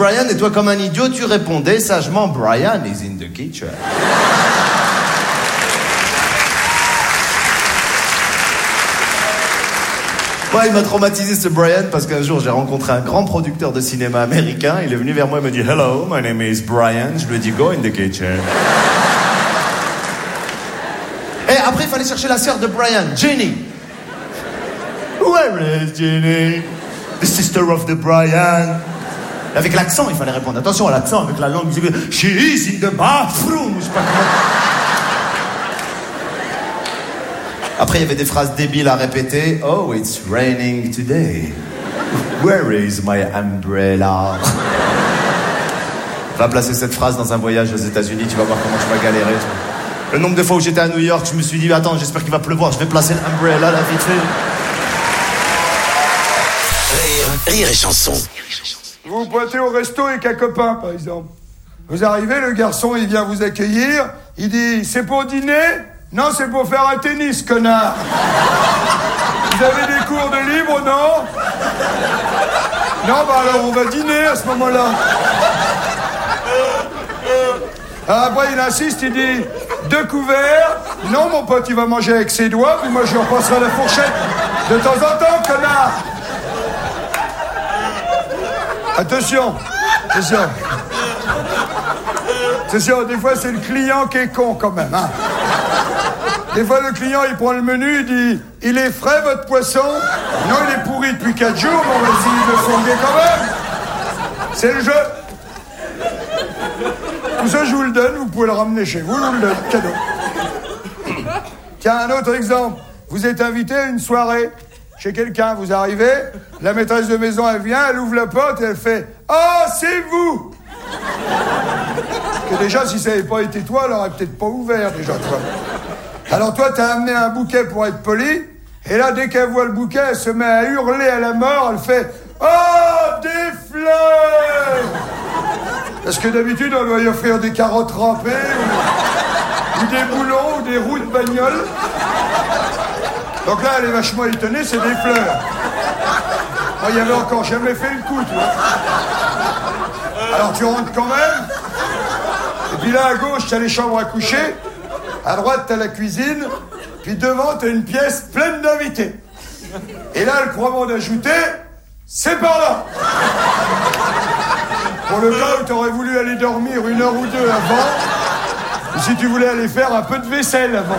Brian, et toi, comme un idiot, tu répondais sagement, Brian is in the kitchen. Ouais, il m'a traumatisé ce Brian parce qu'un jour j'ai rencontré un grand producteur de cinéma américain. Il est venu vers moi et m'a dit Hello, my name is Brian. Je lui ai dit Go in the kitchen. Et après il fallait chercher la sœur de Brian, Jenny. Where is Jenny? The sister of the Brian. Avec l'accent, il fallait répondre. Attention à l'accent, avec la langue. She is in the bathroom. Je sais pas comment. Après, il y avait des phrases débiles à répéter. Oh, it's raining today. Where is my umbrella? Va placer cette phrase dans un voyage aux États-Unis, tu vas voir comment tu vas galérer. Le nombre de fois où j'étais à New York, je me suis dit, attends, j'espère qu'il va pleuvoir, je vais placer l'umbrella là vite fait. Rire et chanson. Vous vous pointez au resto avec un copain, par exemple. Vous arrivez, le garçon, il vient vous accueillir. Il dit, c'est pour dîner? Non, c'est pour faire un tennis, connard. Vous avez des cours de libre, non? Non, bah alors on va dîner à ce moment-là. Après, il insiste, il dit, 2 couverts. Non, mon pote, il va manger avec ses doigts, puis moi je lui repasserai la fourchette de temps en temps, connard. Attention, attention. Attention, des fois c'est le client qui est con quand même, hein. Des fois le client il prend le menu, il dit « Il est frais votre poisson ?» Non, il est pourri depuis 4 jours, mais on va essayer de le fourguer quand même. C'est le jeu. Tout ça je vous le donne, vous pouvez le ramener chez vous, je vous le donne, cadeau. Tiens, un autre exemple. Vous êtes invité à une soirée chez quelqu'un, vous arrivez, la maîtresse de maison elle vient, elle ouvre la porte et elle fait « Oh, c'est vous !» Que déjà, si ça n'avait pas été toi, elle aurait peut-être pas ouvert déjà, toi. Alors toi, t'as amené un bouquet pour être poli, et là, dès qu'elle voit le bouquet, elle se met à hurler à la mort, elle fait « Oh, des fleurs !» Parce que d'habitude, on doit y offrir des carottes râpées, ou des boulons, ou des roues de bagnole. Donc là, elle est vachement étonnée, c'est des fleurs. Moi, il y avait encore jamais fait le coup, tu vois. Alors tu rentres quand même, et puis là, à gauche, t'as les chambres à coucher, à droite, t'as la cuisine, puis devant, t'as une pièce pleine d'invités. Et là, le croisement d'ajouter, c'est par là. Pour le cas où t'aurais voulu aller dormir 1 heure ou 2 avant, ou si tu voulais aller faire un peu de vaisselle avant.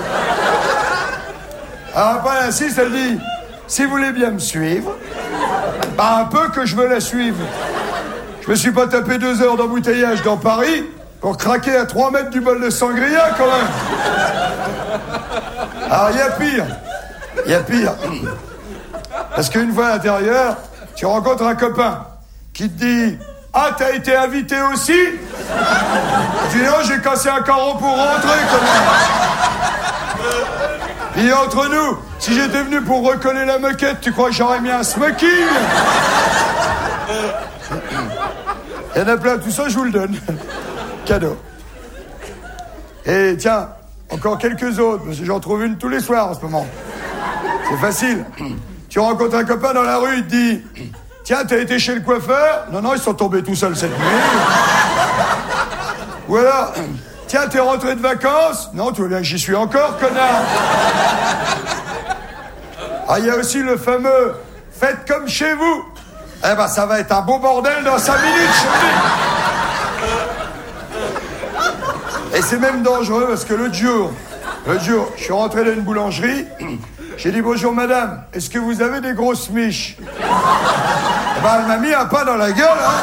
Alors après, elle insiste, elle dit, si vous voulez bien me suivre, bah un peu que je veux la suivre. Je me suis pas tapé 2 heures d'embouteillage dans Paris pour craquer à 3 mètres du bol de sangria, quand même. Alors, il y a pire. Il y a pire. Parce qu'une fois à l'intérieur, tu rencontres un copain qui te dit « Ah, t'as été invité aussi ?» Tu dis « Non, j'ai cassé un carreau pour rentrer, quand même. » Et entre nous, si j'étais venu pour recoller la moquette, tu crois que j'aurais mis un smoking? Il y en a plein, tout ça, je vous le donne. Cadeau. Et tiens, encore quelques autres, parce que j'en trouve une tous les soirs en ce moment. C'est facile. Tu rencontres un copain dans la rue, il te dit « Tiens, t'as été chez le coiffeur ?» Non, non, ils sont tombés tout seuls cette nuit. Ou alors « Tiens, t'es rentré de vacances ?» Non, tu vois bien que j'y suis encore, connard. Ah, il y a aussi le fameux « Faites comme chez vous !» Eh ben, ça va être un beau bordel dans 5 minutes, je te dis. Et c'est même dangereux parce que l'autre jour, je suis rentré dans une boulangerie, j'ai dit « Bonjour madame, est-ce que vous avez des grosses miches ?» Eh ben, elle m'a mis un pain dans la gueule, hein.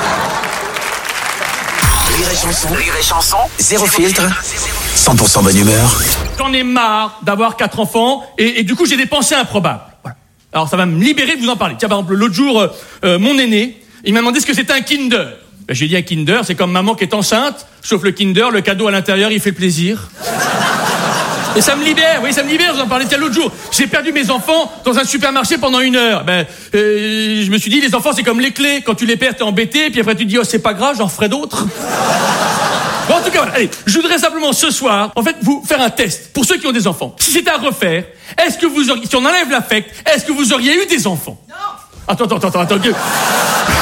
Rire et chanson, zéro filtre, 100% bonne humeur. J'en ai marre d'avoir 4 enfants et du coup j'ai des pensées improbables. Voilà. Alors ça va me libérer de vous en parler. Tiens, par exemple, l'autre jour, mon aîné, il m'a demandé ce que c'était un Kinder. Ben, j'ai dit un Kinder, c'est comme maman qui est enceinte, sauf le Kinder, le cadeau à l'intérieur, il fait plaisir. Et ça me libère, oui, ça me libère, vous en parlez. Tiens, l'autre jour, j'ai perdu mes enfants dans un supermarché pendant 1 heure. Je me suis dit, les enfants, c'est comme les clés. Quand tu les perds, t'es embêté, puis après tu te dis, oh, c'est pas grave, j'en ferai d'autres. Bon, en tout cas, voilà. Allez, je voudrais simplement ce soir, en fait, vous faire un test. Pour ceux qui ont des enfants. Si c'était à refaire, est-ce que vous auriez, si on enlève l'affect, est-ce que vous auriez eu des enfants? Non. Attends.